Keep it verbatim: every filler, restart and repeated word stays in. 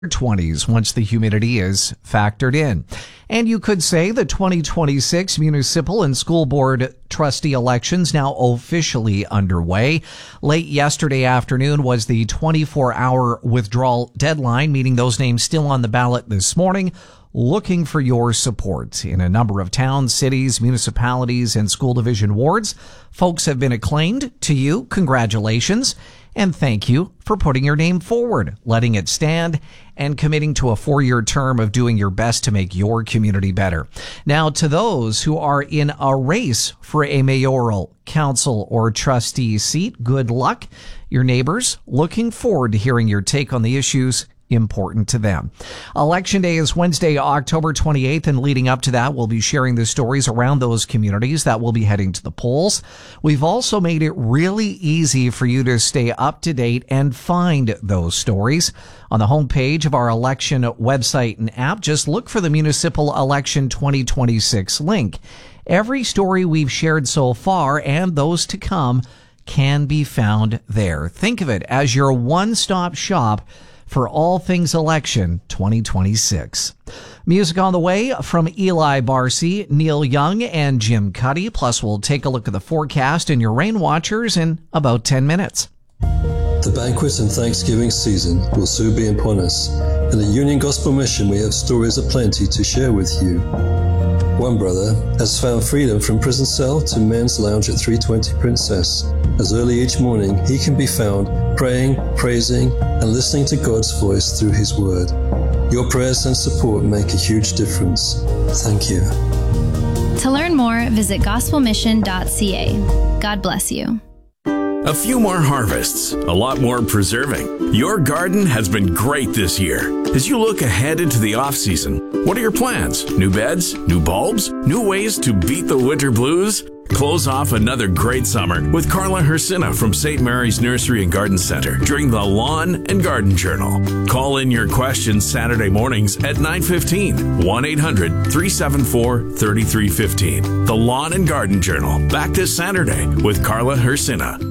twenties once the humidity is factored in. And you could say the twenty twenty-six municipal and school board trustee elections now officially underway. Late yesterday afternoon was the twenty-four hour withdrawal deadline, meaning those names still on the ballot this morning. Looking for your support in a number of towns, cities, municipalities, and school division wards. Folks have been acclaimed. To you, congratulations. And thank you for putting your name forward, letting it stand, and committing to a four-year term of doing your best to make your community better. Now, to those who are in a race for a mayoral, council, or trustee seat, good luck. Your neighbors looking forward to hearing your take on the issues important to them. Election day is Wednesday, October twenty-eighth, and leading up to that, we'll be sharing the stories around those communities that will be heading to the polls. We've also made it really easy for you to stay up to date and find those stories. On the homepage of our election website and app, just look for the Municipal Election twenty twenty-six link. Every story we've shared so far and those to come can be found there. Think of it as your one-stop shop for all things election twenty twenty-six. Music on the way from Eli Barcy, Neil Young, and Jim Cuddy. Plus, we'll take a look at the forecast and your rain watchers in about ten minutes. The banquet and Thanksgiving season will soon be upon us. In the Union Gospel Mission, we have stories aplenty to share with you. One brother has found freedom from prison cell to men's lounge at three twenty Princess. As early each morning, he can be found praying, praising, and listening to God's voice through His Word. Your prayers and support make a huge difference. Thank you. To learn more, visit gospel mission dot c a. God bless you. A few more harvests, a lot more preserving. Your garden has been great this year. As you look ahead into the off-season, what are your plans? New beds? New bulbs? New ways to beat the winter blues? Close off another great summer with Carla Hersina from Saint Mary's Nursery and Garden Center during the Lawn and Garden Journal. Call in your questions Saturday mornings at nine fifteen, one eight hundred, three seven four, three three one five. The Lawn and Garden Journal, back this Saturday with Carla Hersina.